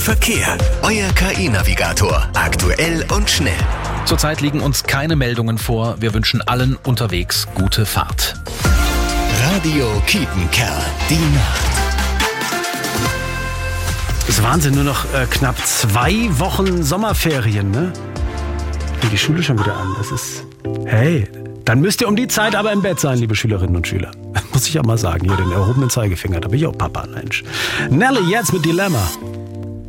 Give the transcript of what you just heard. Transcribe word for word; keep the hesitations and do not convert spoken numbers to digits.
Verkehr. Euer K I-Navigator. Aktuell und schnell. Zurzeit liegen uns keine Meldungen vor. Wir wünschen allen unterwegs gute Fahrt. Radio Kiepenkerl. Die Nacht. Das ist Wahnsinn, nur noch äh, knapp zwei Wochen Sommerferien, ne? Fängt die Schule schon wieder an. Das ist, hey, dann müsst ihr um die Zeit aber im Bett sein, liebe Schülerinnen und Schüler. Muss ich auch mal sagen, hier den erhobenen Zeigefinger, da bin ich auch Papa, Mensch. Nelly, jetzt mit Dilemma.